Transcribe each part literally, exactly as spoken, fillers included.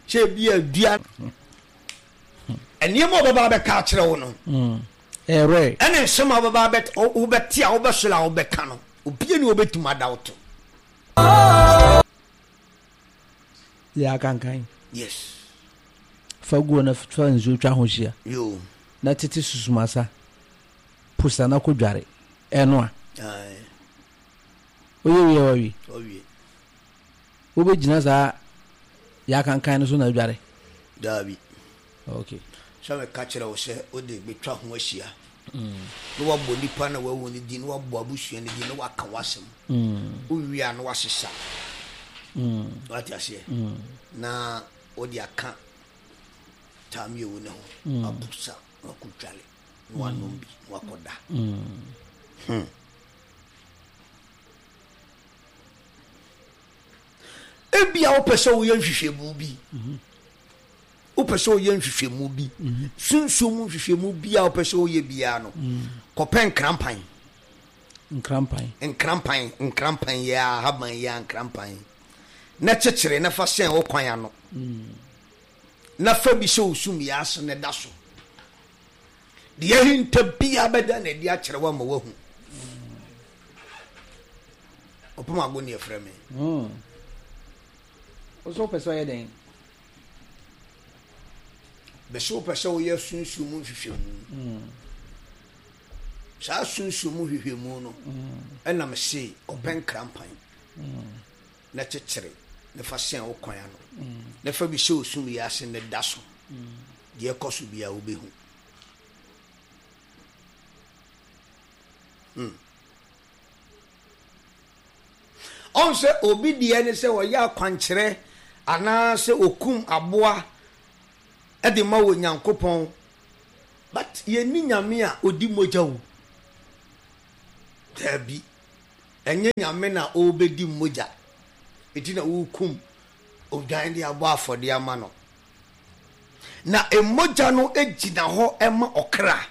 she bi adua eniemo baba be ka kire wo no mm eh right ene sema baba be wo be tia wo be sula wo be ka no obi ni obetuma dawto ya kankan yes fagu na fa nzu twa hohia yo na tete susumasa pusa na ko dware eno a ai oye oye oye oye obe gina za ya kankan no so na dware dabi okay so me ka kire wo se o de betwa ho ahia mm no wa bo nipa na wa wo ni di no wa bo abusua ni di no wa ka wasem mm o wi a no wa sesa mm what you say mm na o di aka tam ye wo ne ho abusa wa ku twale no wa no bi wa koda mm hmm ebia wo pese wo yan hwehwemu bi mhm wo pese wo yan hwehwemu bi sunsumu hwehwemu bi a wo pese wo ye bia no kopen krampan nkrampan nkrampan nkrampan ya haban ya nkrampan na chechire na fa sen wo kwan ano na fa bi se osum ya so ne da so de hinta bia beda na dia kire wa ma wahu opoma agoni efreme mm oso peso ye den beso peso ye sunsumu hwehwemu mm sa sunsumu hwehwemu no ena me se open krampan mm na chechire na fa sen wo kwan ano na fa bi se osum ya se ne da so de ekoso bia wo behu mm on se obi de ne se wo ya kwankire ana se okum aboa e de ma wo nyankopon but ye ni nyame a odi moja wo tabi enye nyame na obedi moja eti na wo kum odwan de aboa afode ama no na emoja no ejina ho ema okra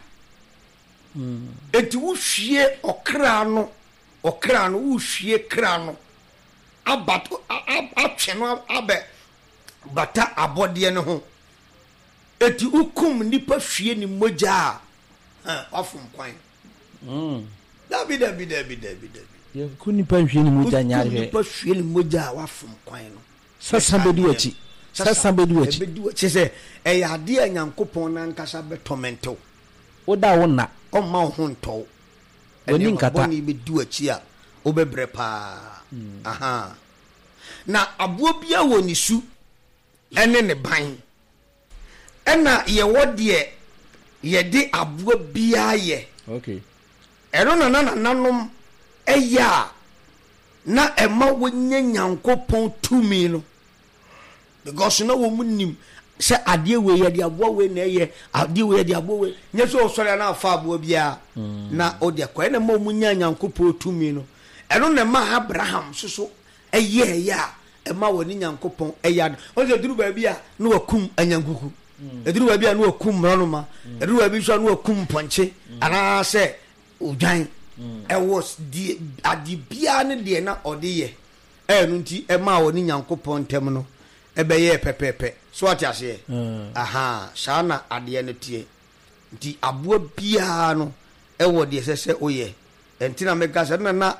mm eti wo hwie okra no okra no wo hwie kra no abato atweno abe bata abode ne ho eti ukum nipa hwie ni moja ha afum kwan mm dabi dabi dabi dabi dabi ye ku nipa hwie ni moja nyaare nipa hwie ni moja wafum kwan no sasa bedu achi sasa bedu achi bedu achi se e ya de anyankopon na nkasa betomento oda wona o ma ho nto woni nkata ni bedu achi a obebre pa aha na abo bia woni su ene ne ban ena ye wodie ye de abo bia ye okay ero na na nanom eya na ema wonye nyankopon tumi no because na wo munim se ade we ye de abo we na ye ade we de abo we nye so osore na afa abo bia na ode kwa na ma munya nyankopon tumi no ero na ma Abraham soso eye ya ema woni nyankopon eya o se duru ba bia na wakum anyankuku eduru ba bia na wakum ranoma eduru ba bi so na wakum ponche ana se odwan e was di adi bia ne de na ode ye e no nti e ma woni nyankopon tem no e be ye pepepe so ati ase aha sha na ade ne tie nti aboa bia no e wo de sese oye entina mega se na na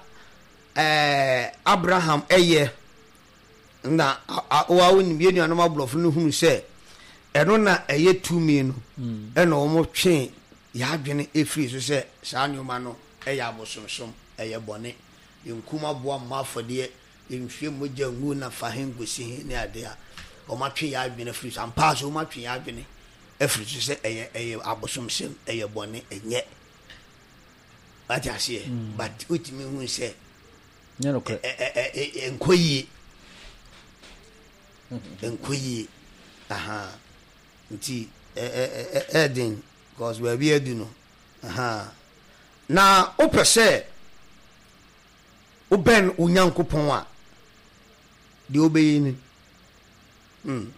eh Abraham eye na wa woni bi enu anoma blofo no hunu se eno na eye tumi no e na wo mo twen ya adwene efri so se sa nyoma no e ya bosonsom e ye bone yenkuma boa mafode yenhwe moja ngu na fahengosi ne ade a o ma twen ya adwene efri so ampa so o ma twen ya adwene efri so se e ye e ye abosomsem e ye bone enye ati ase but utimi hu se nyano kre enkoyi enkoyi aha nti edin cause we be edu no aha na opese oben unyankopon a de obeyi ni mm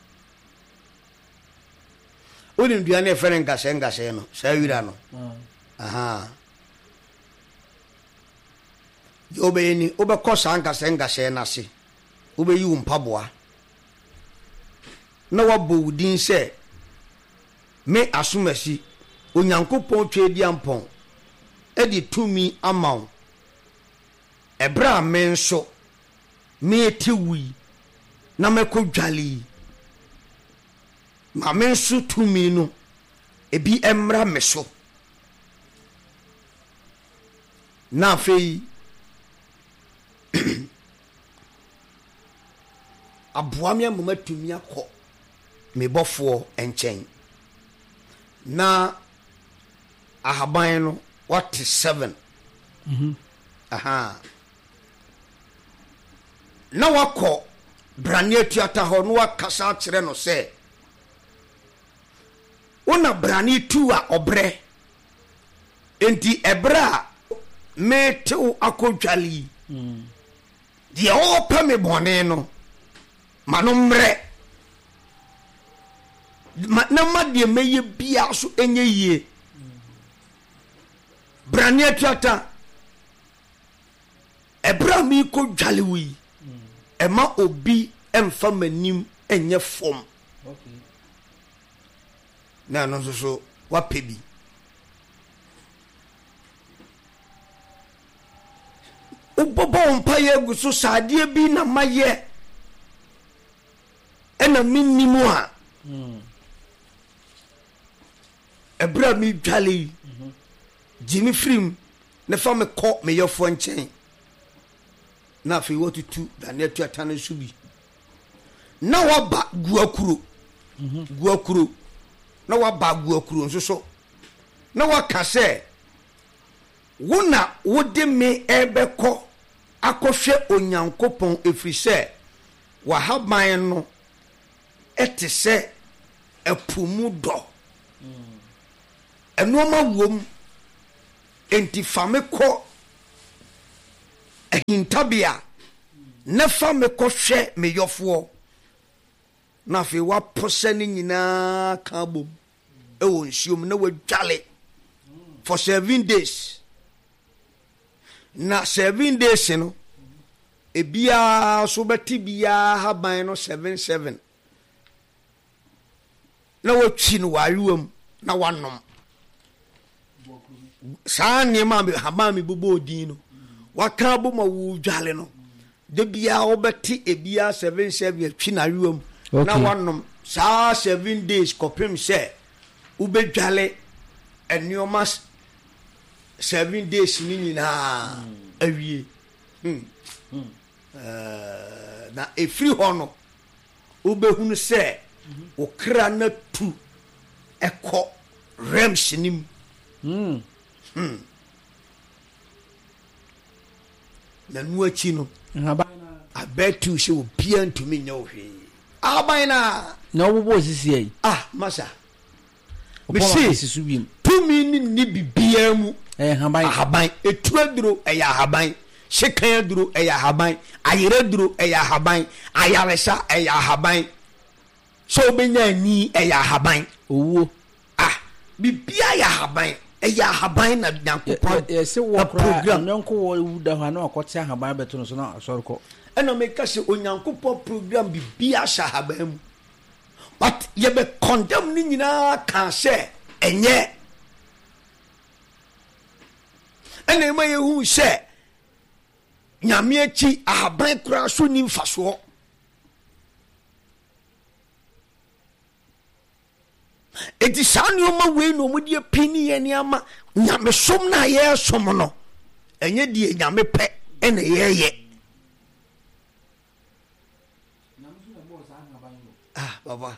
onim dua na efere ngase ngase no sa wira no aha de obeyi ni obekọ sa ngase ngase na se obeyi umpaboa na wabɔ wudin sɛ me asomasi onyankopɔn twedi ampɔn edi tumi ama wo ebra me nso me te wi na mekɔ dwale ma me nso tumi no ebi emra me so na afei aboa me amama tumi akɔ me bɔfoɔ nkyɛn na ahaban no what seven mhm aha na wakɔ brane atuata hɔ no wakasa kyerɛ no sɛ wona brane tu a ɔbrɛ enti ɛbrɛ me tew akɔdwale mm deɛ ɔpɛ me bɔne no ma no mmerɛ ma na ma deɛ mɛyɛ bia so enye yie brane atuata ɛbrɛ me kɔdwale wi ɛma obi ɛmfa manim ɛnyɛ fom okay na no so so wapɛ bi ubobɔ mpa yɛ gu so sadeɛ bi na mayɛ ɛna minnimu a mm ɛbrɛ me dwale jimi frim ne fa me kɔ me yɛfo nkyɛn na afei watutu dane atuata no so bi na waba guakuro guakuro na waba guakuro nso so na waka sɛ wona wode me ɛbɛkɔ akɔhwɛ onyankopɔn ɛfiri sɛ wahaban no ɛte sɛ ɛpo mu dɔ ɛnoɔma wom enti fa me kɔ ahintabea na fa me kɔhwɛ me yɔfoɔ na afei waposɛ ne nyinaa ka bom ɛwɔ nsuom na wadwale for seven days na seven days no ebia so bɛti bia haban no seven seven na watwi no wayewam na wanom saa nneɛma haban me bobɔ odin no waka bom a wodwale no de bia wobɛti ebia seven seven atwi na yewam na wanom saa seven days kɔpem sɛ wobɛdwale ɛnneɔma seven days ni nyinaa awie hmm eh na efiri hɔ no wobɛhunu sɛ okra na tu ɛkɔ rems nim mm hmm na nu achi no haba abetu sɛ obia ntumi nyɛ ohwe aban na na obobo osisi ai ah masa me se sisu bim tumi ni ni bibia mu eh haban ahaban etu aduro ɛyɛ ahaban hyekan aduro ɛyɛ ahaban ayere aduro ɛyɛ ahaban ayaresa ɛyɛ ahaban so obenya ni ɛyɛ ahaban owo ah bibia yɛ ahaban ɛyɛ ahaban na nyankopɔn ye se wo program nonko wo wuda ho na akote ahaban beto no so na asorko ɛna meka sɛ onyankopɔn program bibia hyɛ ahaban mu but yɛbɛ condemn ni nyinaa ka sɛ ɛnyɛ ɛna ɛma yɛhu sɛ nyame akyi ahaban koraa so ni mfasoɔ eti saa nneɔma wei na ɔmode apini yɛ nneɛma nyamesom no a yɛsom no ɛnyɛ deɛ nyame pɛ ɛna yɛyɛ ah baba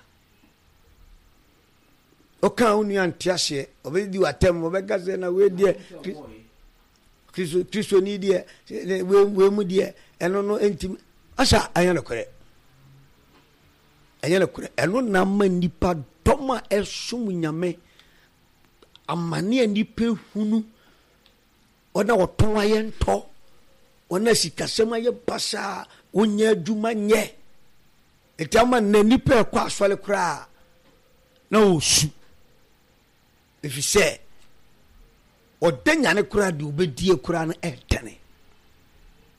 oka unu antiasie obedi watem obega se na we die kristo kristo ni die we we mu die eno no entim asa anya na kore anya na kore eno na ma nipa doma esum nyame amane nipa hunu ona woton aye nto ona sikasema ye basa onya adwuma nye etama na nipa kwa asole kra na osu efi sɛ ɔdanya ne kura de obedie kura no ɛtene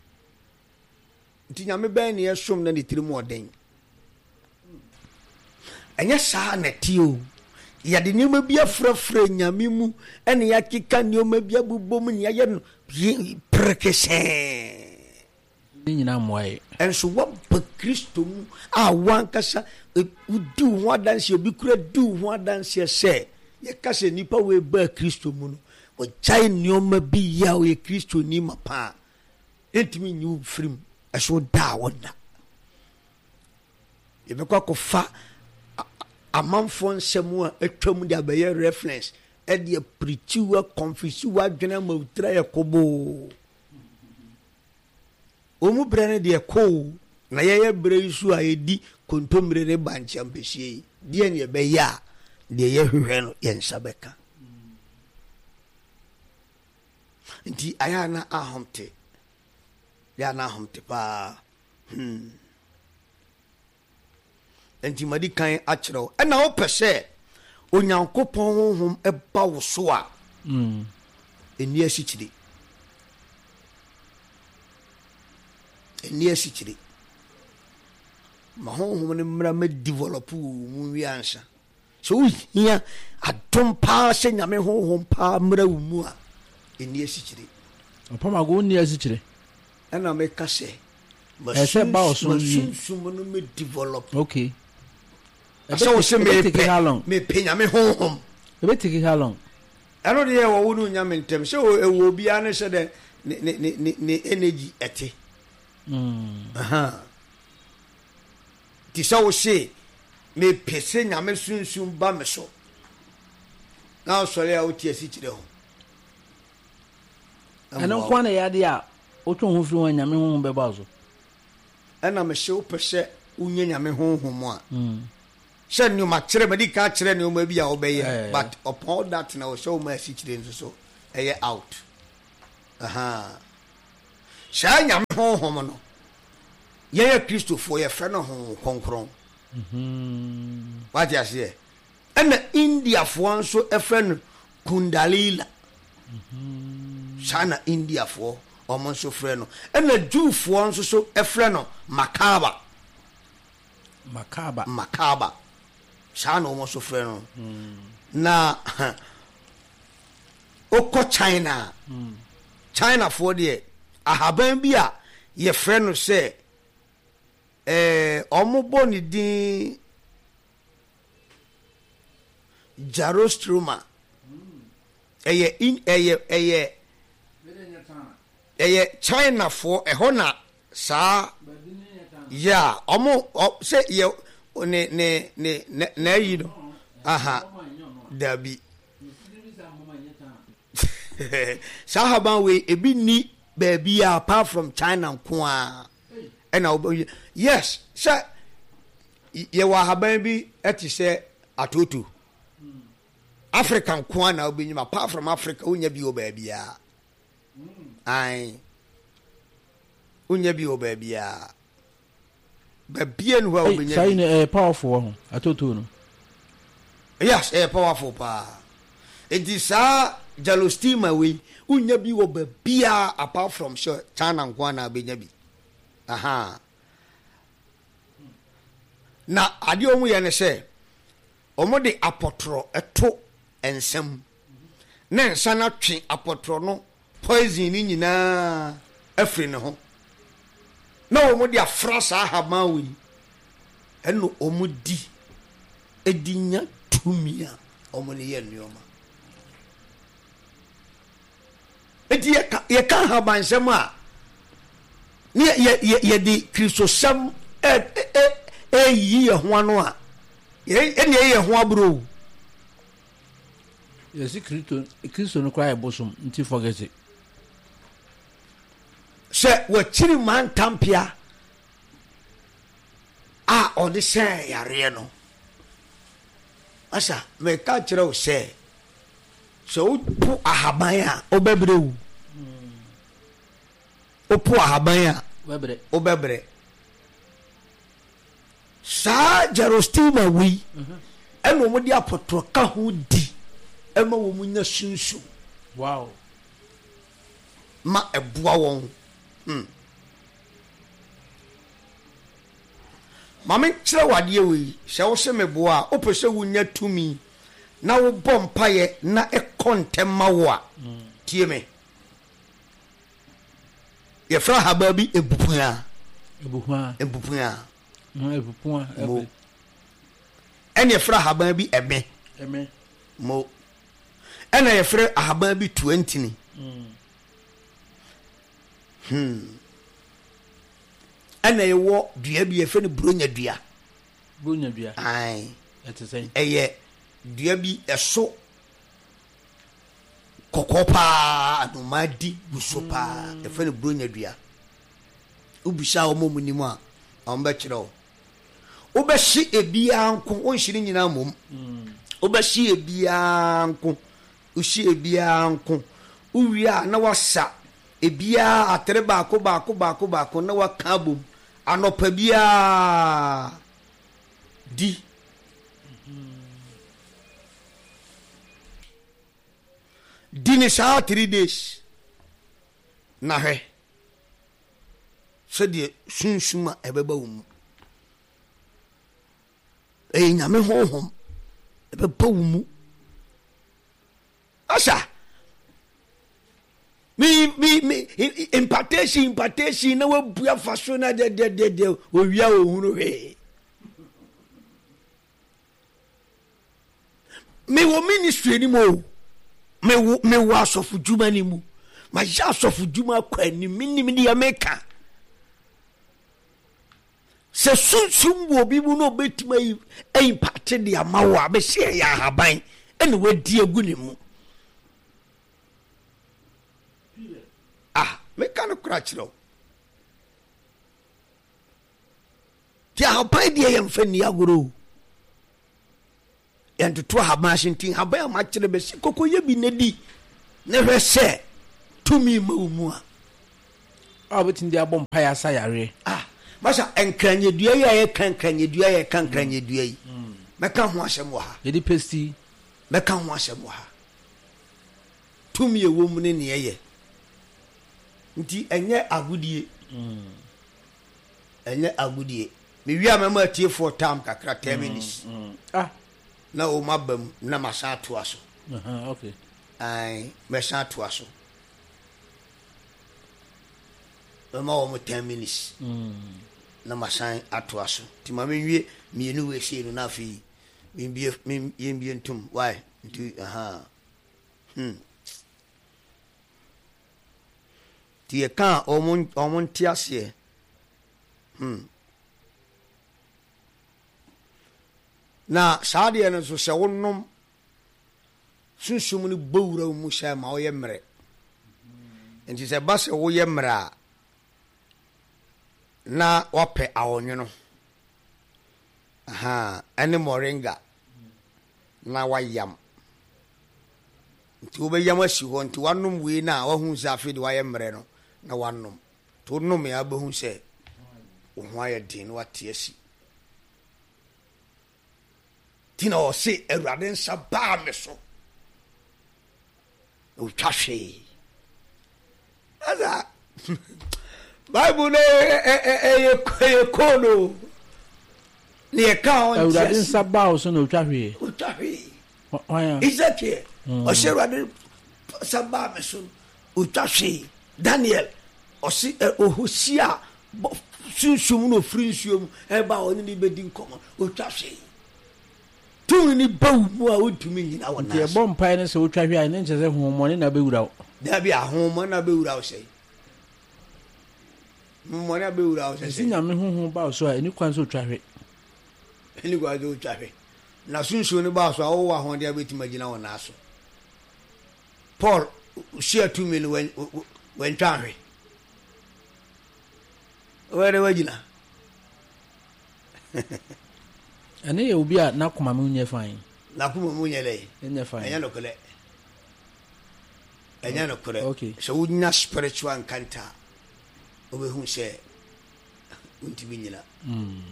nti nyame bɛn ne yɛsom na ne tirim ɔden ɛnyɛ saa na tio yɛde nneɛma bi afrafra nyame mu ɛne yɛakeka nneɛma bi abobɔ mu ne yɛyɛ no prekesɛn ni nyina mmoae ɛnso waba kristo mu a wankasa wodi wo ho adanseɛ obi kura di wo ho adanseɛ sɛ yɛka sɛ nnipa wei baa kristo mu no wɔgyae nneɔma bi yɛ a wɔyɛ kristo ni ma paa ɛntumi nyi wo firim ɛso da a wɔda yɛbɛkɔ akɔfa amanfoɔ nsɛm a atwa mu de abɛyɛ reference ɛde apirikyiwa kɔmfisiwa adwene ma wotira yɛ kɔboo omu brɛ no deɛ kɔɔ na yɛyɛ brɛ yi so a yɛdi kontommire ne ba nkyɛmpɛsie yi deɛ ne yɛbɛyɛ a deɛ yɛhwehwɛ no yɛnsa bɛka nti ayɛ na ahomte yɛ na ahomte paa hmm. nti madi kan akyerɛ wo ɛna wopɛ sɛ onyankopɔn honhom ɛba wo so a ɛnni asikyire ɛnni asikyire ma honhom no mmra mɛdevelop wo mu wiansa sɛ wohia adom paa sɛ nyame honhom paa mmra wo mu a ɛnni asikyire ɔpamago wonni asikyire ɛna meka sɛ ɛsɛ ba wo so masunsum no mɛdevelop okay ɛsɛ wo sɛ mepɛ mepɛ nyame honhom ɛbɛtiki how long ɛno deɛ ɛwɔ wo no nyame ntɛm sɛ ɛwɔ obiara ne sɛ dɛ ne energy ɛte nti sɛ wo se mepɛ sɛ nyame sunsum ba me so na wosɔre a wote asikyirɛ ho ɛno nkoa na yɛade a wotwe ho firi hɔ nyame honhom bɛba so ɛna mehyɛ wopɛ sɛ wonyɛ nyame honhom a sɛ nneɔma kyerɛ madi ka kyerɛ nneɔma bi a wobɛyɛ but upon that na wɔhyɛ wo ma asikyire nso so ɛyɛ out aha saa nyame honhom no yɛyɛ kristofoɔ yɛfrɛ no honhom kronkron wate aseɛ ɛna indiafoɔ nso ɛfrɛ no kundalila saa na indiafoɔ ɔmo nso frɛ no ɛna juufoɔ nso so ɛfrɛ no makaba makaba makaba saa na ɔmo nso frɛ no na okɔ china chinafoɔ deɛ ahaban bi a yɛfrɛ no sɛ ɛɛ ɔmo bɔ ne din Jarostroma ɛyɛ in ɛyɛ ɛyɛ ɛyɛ chinafoɔ ɛhɔ na saa ya ɔmo sɛ yɛ ne ne ne na ayi no aha dabi saa haban wei ebi ni baabi a apart from China nko a ɛna yes sɛ yɛwɔ ahaban bi ɛte sɛ atoto Africa nko a na obenyim apart from Africa wonya bi wɔ baabi a ai wonya bi wɔ baabi a baabi no hɔ obenyim sai no powerful ho atoto no yes eh powerful pa enti saa jalostima we wonya bi wɔ baabi a apart from sure China nko a na obenya bi aha na ade omu yɛ ne sɛ omo de apotro ɛto ensem na nsa na twe apotro no poison ni nyinaa afiri ne ho na omo de afra saa hama we ɛno omo di edinya tumia omo ne yɛ nneoma edi ye ka haba nsem a ne ye ye di kristosam e e e yi ye ho ano a ye ene ye ho abro yes kristo kristo no cry bosom nti forget it sɛ wɔkyiri man tampia a ɔde sɛ yare no asa me ka kyerɛ wo sɛ sɛ wopo ahaban a wobɛbrɛ wo wopo ahaban a wobɛbrɛ saa jarostima wi ɛna ɔmo de apɔtɔ ka ho di ɛma wɔ mu nya sunsun wow ma ɛboa wɔn hmm Mame kyerɛ wade we hyɛ wo se meboa a wopɛ sɛ wonya tumi na wo bɔ mpaye na ekɔ ntɛm ma wo a tie me yɛfrɛ haba bi ebupua ebupua ebupua ebupua mo ɛne yɛfrɛ haba bi eme eme mo ɛna yɛfrɛ haba bi twenty ni hmm ɛna yɛwɔ dua bi yɛfrɛ no bronya dua bronya dua ai ɛte sɛ ɛyɛ dua bi ɛso kɔkɔɔ paa anomadi guso paa yɛfrɛ no bronya dua ubisa wo mo nim a ɔmo bɛkyerɛ wo wobɛhye ebia nko wonhyire nyina mom wobɛhye ebia nko wohye ebia nko uwia na wasa ebia atere baako baako baako baako na waka bom anopa bia di di ni saa three days na hwɛ sɛdeɛ sunsuma ɛbɛba wo mu ɛyɛ nyame honhom ɛbɛba wo mu asa mi mi mi impartation impartation na wabua fa so na de de de de owia ohunu he me wo ministry ni mo me wo me wo asofu djuma ni mu ma ja asofu djuma kwa ni minim ni America se sunsum wo bi mu no betima yi imparte de amawo a be se ya haban ene wadi agu ni mu ah me kan kura chiro ti haban de yem fani agoro yanto to haban shintin haban ma kire be si kokoye bi nedi ne hwese tumi mawmu a abetin de abom pa ya sayare ah masha enkranye dua ya ye kankranye dua ya kankranye dua yi meka ho asem wo ha yedi pesti meka ho asem wo ha tumi ewo mu ne ne ye nti enye agudie mm enye agudie me wi amama tie for time kakra ten minutes ah na o mabam na masa to aso aha okay ai me sa to aso ma o mo ten minutes mm na masa ato aso ti ma me wi me nu we se no na fi me bi me bi ntum why nti aha hmm ti e kan o mon o mon ti ase hmm na saade no so se wonnom sunsum ni bowura mu sha ma o ye mre nti se ba se wo ye mra na wape awonwono aha ene moringa na wayam nti wo be yam asi ho nti wanom we na wa hu za afi de waye mre no na wanom to nom ya be hu se wo ho aye din wate asi tina o se Awurade nsa ba me so o twahwe ada Bible eh eh eh kono ne ka on Awurade nsa ba o so na o twahwe o twahwe why Ezekiel o se Awurade nsa ba me so o twahwe Daniel o se o Hosea sunsum no frinsuom e ba oni ni bedi nkomo o twahwe tu ni bawu mu a otumi nyina wona ye bom pai ne se o twahwe ai ne nche se homone na bewura da bi ahomone na bewura o sei mo na bewura o sei sinya me honhom ba so a eni kwan so twahwe eni kwa so twahwe na sunsu ni ba so a wo wa hon de abetima gina wona so Paul share two million when when twahwe where wagina ene ye obi a na koma me unye fan na kuma mu nye le enye fan enya no kole enya no kole okay so wunya spiritual encounter obe hu se unti binyina mm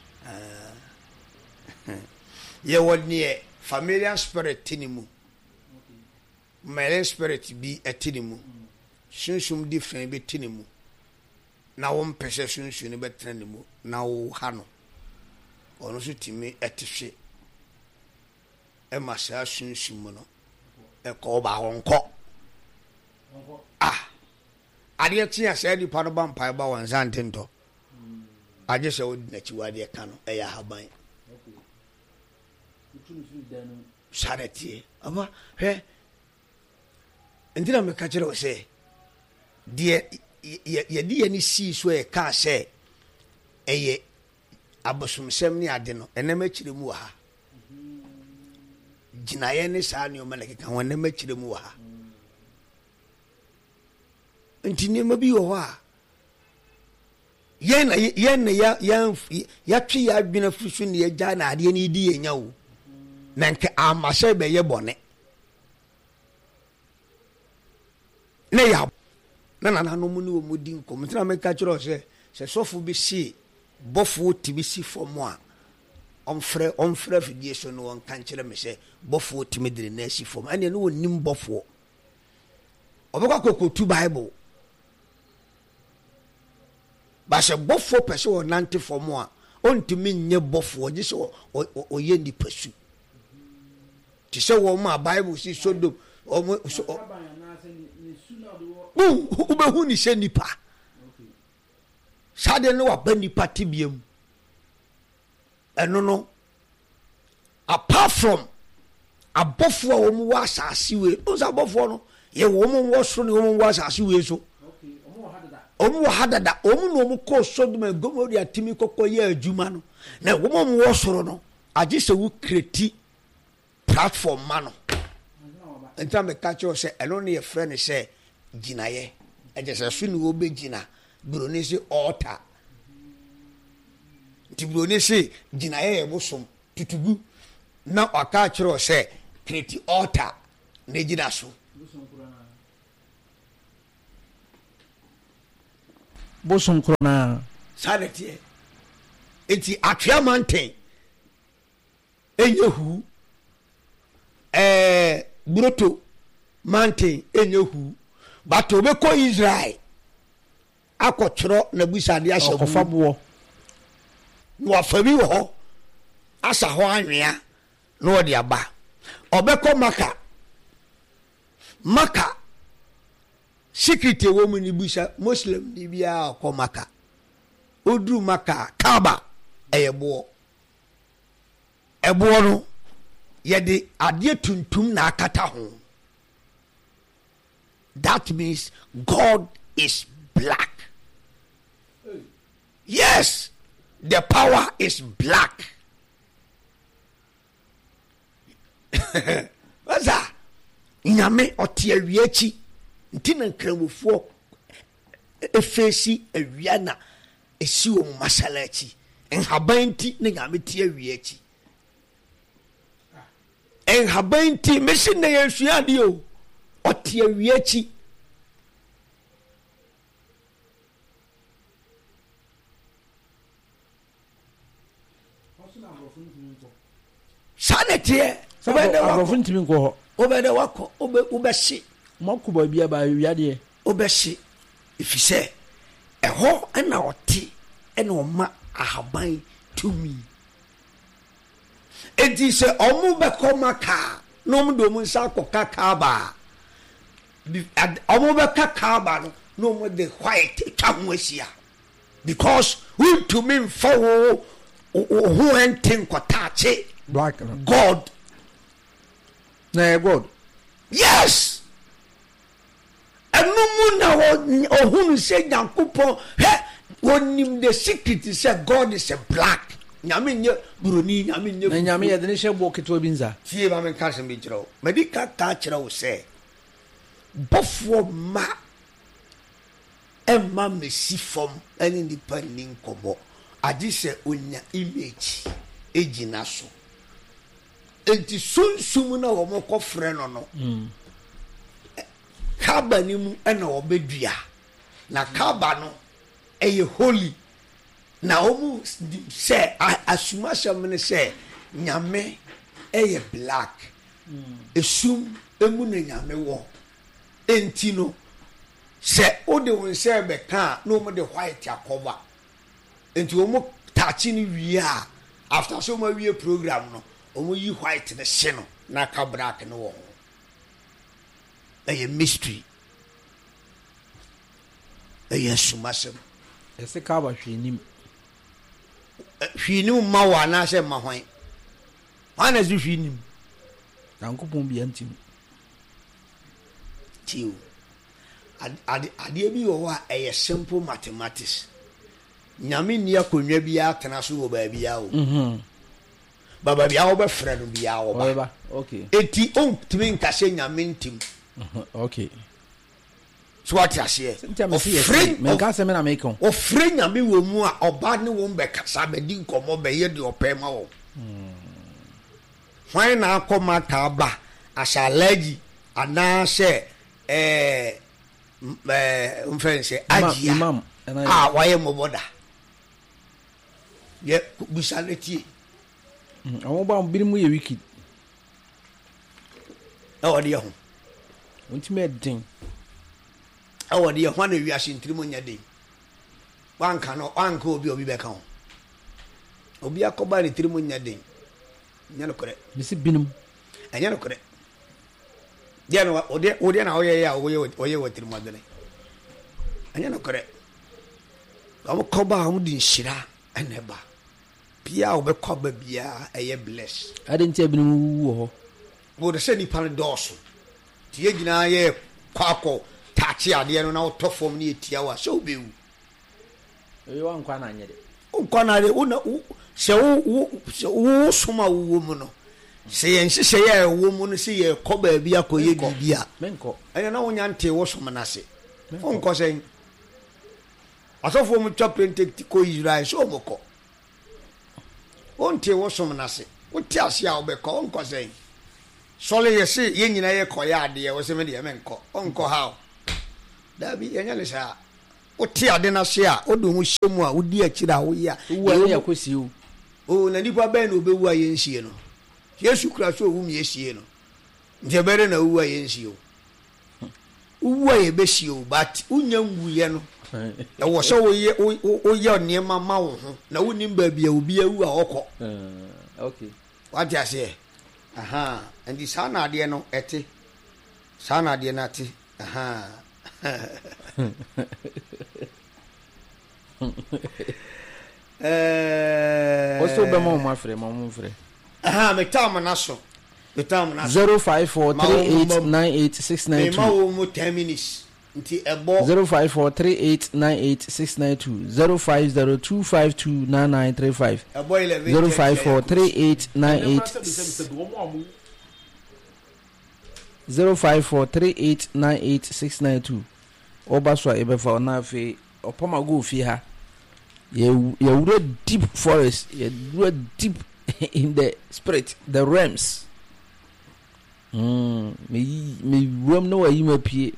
ah ye wodnie familiar spirit tinimu male spirit bi etinimu sunsum different bi tinimu na wo mpese sunsu ne betranimu na wo ha no ɔno so timi ɛtehwe ɛma saa sunsum no ɛkɔ ba wɔnkɔ ah adeɛ tia sɛ nipa no ba mpae ba wɔn nsa ntentɔ agye sɛ wodi n'akyi wadeɛ ka no ɛyɛ ahaban saretie aba hwɛ ntina meka kyerɛ wo sɛ deɛ yɛde yɛ ne sii so yɛ kaa sɛ ɛyɛ abosomsɛm ne ade no ɛnɛm akyirɛ mu wɔ ha gyinaeɛ ne saa nneɔma na keka ho ɛnɛm akyirɛ mu wɔ ha nti nneɛma bi wɔ hɔ a yɛn na yɛn na ya yɛatwe yɛ adwene firi so ne yɛgya na adeɛ no di yɛ nya wo na nke amahyɛ bɛyɛ bɔne ne yɛ na nananom ne wɔ mu di nkɔm ntina meka kyerɛ sɛ sɛ sɔfo bi si bɔfo timi si fam a ɔmfrɛ ɔmfrɛ afidie so no wɔnka nkyerɛ me sɛ bɔfo timi de ne asi fam ɛneɛ ne wɔnim bɔfoɔ ɔbɛkɔ akɔkɔtu bible basɛ bɔfoɔ pɛ sɛ ɔnante fam a ɔntumi nyɛ bɔfoɔ gye sɛ ɔyɛ nipa su te sɛ wɔn ma bible si sodom ɔmo wobɛhu ne sɛ nipa saa deɛ ne waba nipa tebea mu ɛno no apart from abɔfoɔ a wɔn wɔ asase wei ɔsɛ abɔfoɔ no yɛ wɔn wɔ soro ne wɔn wɔ asase wei so wɔn wɔ ha dada wɔn na wɔn kɔ sodom a gomori atimi kɔkɔ yɛ adwuma no na wɔn wɔ soro no agye sɛ wo kreti platform ma no nti a meka kyerɛ sɛ ɛno ne yɛfrɛ ne sɛ gyinaeɛ ɛgye sɛ so ne wɔbɛgyina buroni sɛ altar nti buroni sɛ gyinaeɛ yɛ bosom tutugu na ɔka kyerɛ sɛ kreti altar na gyina so bosom korona saa na teɛ nti atwea manten ɛnyɛ hu ɛɛ buroto manten ɛnyɛ hu bato obɛkɔ Israel akɔtwerɛ na busade ahyɛ ɔkɔfa boɔ na wafa bi wɔ hɔ asa hɔ anwea na ɔde aba ɔbɛkɔ Maka Maka secret wɔ mu ni busa Muslim ni bia ɔkɔ Maka oduru Maka Kaaba ɛyɛ boɔ ɛboɔ no yɛde adeɛ tuntum na akata ho. That means God is black. Yes, the power is black. What's that? Nyame ɔte awia akyi nti na nkramofoɔ efesi awia na esi wɔ masala akyi nhaban nti na nyame te awia akyi nhaban nti mesi na yɛsua de o ɔte awia akyi sanetie obede wakɔ ntimi nkɔ hɔ obede wakɔ obe obɛhye mɔkɔ ba bia ba wiadeɛ obɛhye efisɛ ɛhɔ ɛna ɔte ɛna ɔma ahaban tumi enti sɛ ɔmo bɛkɔ Maka na ɔmo de ɔmo nsa akɔka Kaaba ɔmo bɛka Kaaba no na ɔmo de white twa ho ahyia because wontumi mfa wo ho ɛnte nkɔtaakye black God na God yes ɛno mu na ɔhunu sɛ Nyankopɔn hɛ wɔnim the secret sɛ God is a black nyame nye buroni nyame nye na nyame yɛ de ne hyɛ bɔ ketewa bi nza tie ba men ka sɛ bi kyerɛw medi ka ka kyerɛw sɛ bɔfoɔ ma ɛma mesi fam ɛne nipa ni nkɔbɔ agye sɛ onya image egyina so enti sunsum na wɔn kɔ frɛ no no Kaaba ni mu ɛna wɔbɛdua na Kaaba no ɛyɛ holy na wɔn sɛ asumasɛm ne sɛ nyame ɛyɛ black esum emu na nyame wɔ enti no sɛ ode wɔn sɛ bɛka na wɔn de white akɔba enti wɔn taakye no wie a after so ma wie program no omo yi white ne hye no na ka black no wo a mystery a sumasem ese ka ba hwenim hwenim ma wa na se ma hwan ana zi hwenim yankopon bi antim tiu ade ade bi wo a e simple mathematics nyame ni akonwa bi atena so wo ba bia wo mhm baba bia wo be frɛ no bia wo ba okay eti on timi nka se nyame ntim okay so what you say o free me ka se me na me kon o free nyame wo mu a oba ne wo be kasa be di nkomo be ye de opema wo why na akoma ka ba asalaji ana se eh eh umfense ajia imam ah waye moboda ye bisaleti awon ba bi mu ye wiki e wode ye ho untime den e wode ye ho na wi asentrimo nya den wanka no wanka obi obi be ka ho obi akoba ne trimo nya den nya no kore bisi binum anya no kore dia no ode ode na oye ya oye oye watrimo den anya no kore am koba am din shira eneba bia obe koba bia eye bless adentia binum wo ho wo de se ni pan doso tie gina ye kwako tachi ade no na otofom ni etia wa so bewu e wa nkwa na anyede nkwa na de una se wo se wo soma wo mu no se ye nhye ye wo mu no se ye koba bia koye bibia menko ene na wonya nte wo soma na se onko se asofo mu twa pentek ko Israel so moko onte wo soma na se wote ase a obeko onko se sole ye se ye nyina ye koya ade ye wo se me de menko onko how dabi yenya le sa wote ade na se a odo hu hyemu a wodi akira wo ya wo ya kosi o o na nipa ben no bewu a ye nhie no Yesu Kristo wu mi ehie no nje bere na wu a ye nhie o wu a ye be hie o but unya ngu ye no e wo so wo ye wo ye niema ma wo ho na woni mba bia obi awu a okọ okay what you say aha and the sana de no ete sana de na te aha eh oso be mo ma frɛ mo mo frɛ aha me tam na so me tam na zero five four three eight nine eight six nine two me ma wo mu ten minutes nti ebo zero five four three eight nine eight six nine two zero five zero two five two nine nine three five ebo eleven zero five four three eight nine eight zero five four three eight nine eight six nine two oba so e be fa na afi opama go fi ha ye ye wura deep forest ye wura deep in the spirit the realms mm me me room no yi ma pie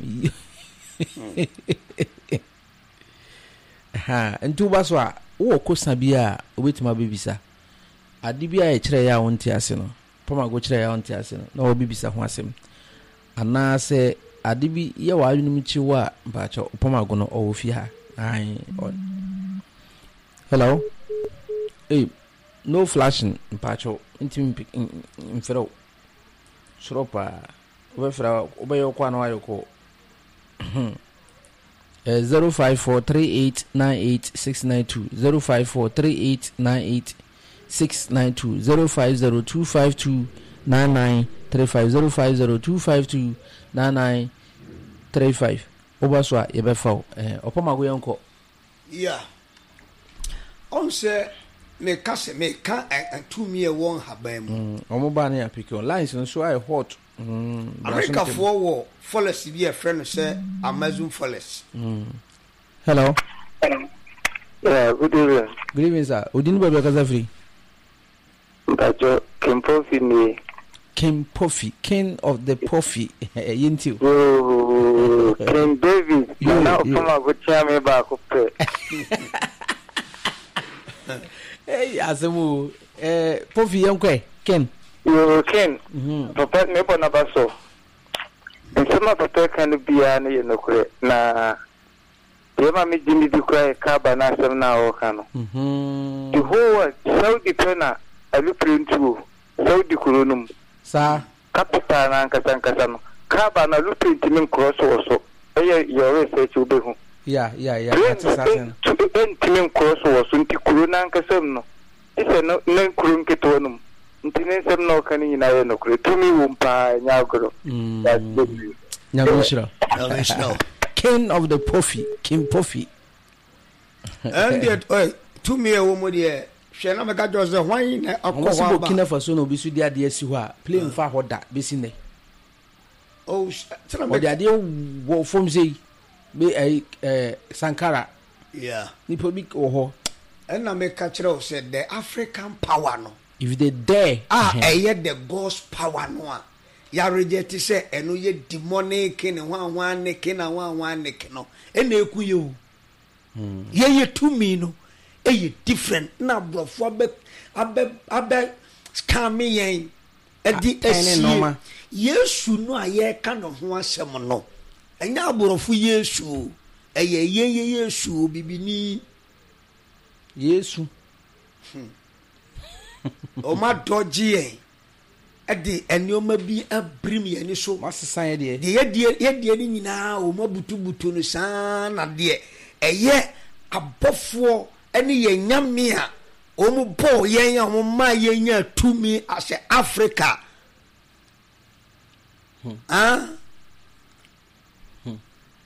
ha ntu ba so a wo kosa bia obetima bebisa ade bia e kire ya wonti ase no poma go kire ya wonti ase no na wo bebisa ho asem ana se ade bi ye wa anum chi wa mpacha poma go no o fi ha ai hello hey no flashing mpacha intim mfero sropa obefra obeyo kwa no ayoko Uh, zero five four three eight nine eight six nine two zero five four three eight nine eight six nine two zero five zero two five two nine nine three five zero five zero two five two nine nine three five obaswa yebefa eh opoma go yenko yeah on say me ka se me ka to me won haban mu omo ba na pick on lines no so I hot mm America for war follows be a friend say Amazon follows mm hello yeah good evening good evening sir odin ba kaza free Bajo King Puffy ni King Puffy king of the Puffy yinti oh King David you now from a good chame ba ko pe eh asemu eh Puffy yankwe ken you ken papa me bona baso nsema papa kan bia na ye nokure na yema mi jimi bi kwa ka ba na asem na o kanu mhm the whole world Saudi pena a blueprint wo Saudi kuronum sa capital na nkasa nkasa no kaba na blueprint min cross wo so eh your research wo be hu ya ya ya that's exactly to be min cross wo so nti kurona nkasa no ise no nan kurun keto no nti ne sem no kan nyina ye no kure tumi wo mpa nyagoro nyamishra nyamishra king of the Puffy, King Puffy. And yet, oh, to me, a woman, dear, she never got us a wine. A possible Kina for Sono Bisudia, dear Siwa, playing far what that, Bissine. Oh, the idea what from say, be a Sankara. Yeah, Nipobik or and I make catch said the African power no. If they dare, ah, I yet the God's power no. Ya reject say eno ye demonic ne wan wan ne ke na wan wan ne ke no e na eku ye o mm ye ye to me no e ye different na brofo abe abe abe scam yen e di esi Yesu no aye ka no ho asem no enya brofo Yesu e ye ye ye Yesu bibini Yesu o ma doji yen edi enioma bi abrim ye ni so masesa ye de ye de ye de ni nyina o mabutu butu no san na de eye abofo eni ye nyame a o mu bo ye nya o ma ye nya tumi ase Africa hmm. ah hmm.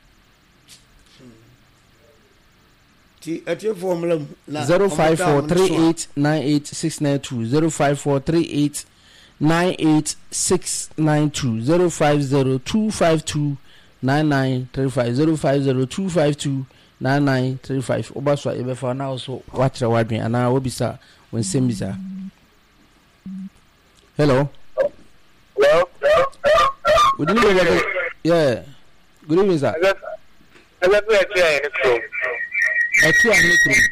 ti ati formula na zero five four three eight nine eight six nine two zero five four three eight nine eight six nine two zero five zero two five two nine nine three five zero five zero two five two nine nine three five. Obaswa ebefa na also watch the wadwin ana obisa when sembisa. Hello. Hello. Good evening. Yeah. Good evening, sir. Hello. Hello.